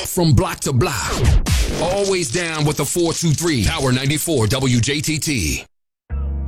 from block to block. Always down with the 423. Power 94 WJTT.